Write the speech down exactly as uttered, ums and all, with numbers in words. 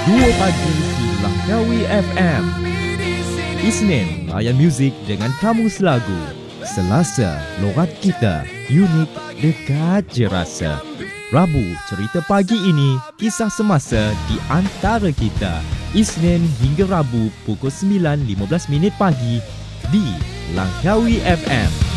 dua pagi di Langkawi F M. Isnin, layan muzik dengan kamus lagu. Selasa, logat kita, unik, dekat je rasa. Rabu, cerita pagi ini, kisah semasa di antara kita. Isnin hingga Rabu pukul sembilan lima belas minit pagi di Langkawi F M.